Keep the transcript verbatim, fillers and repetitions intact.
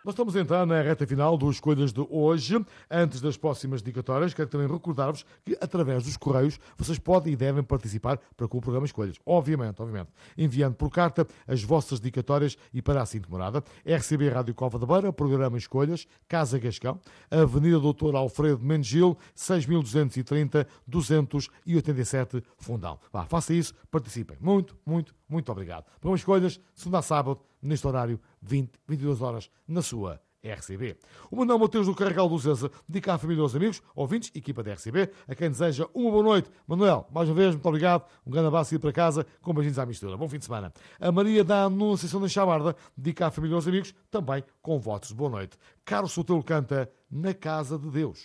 Nós estamos a entrar na reta final dos Escolhas de hoje. Antes das próximas dedicatórias, quero também recordar-vos que, através dos correios, vocês podem e devem participar para com o programa Escolhas. Obviamente, obviamente. Enviando por carta as vossas dedicatórias e para a seguinte morada: R C B Rádio Cova da Beira, programa Escolhas, Casa Gascão, Avenida Doutor Alfredo Mendes Gil, seis mil duzentos e trinta, duzentos e oitenta e sete, Fundão. Vá, faça isso, participem. Muito, muito, muito obrigado. Programa Escolhas, segunda a sábado, neste horário, vinte, vinte e duas horas, na sua R C B. O meu nome é Mateus do Carregal do César, dedica à família e aos amigos, ouvintes, equipa da R C B, a quem deseja uma boa noite. Manuel, mais uma vez, muito obrigado, um grande abraço e ir para casa, com beijinhos à mistura. Bom fim de semana. A Maria da Anunciação da Chabarda, dedica à família e aos amigos, também com votos de boa noite. Carlos Sotelo canta Na Casa de Deus.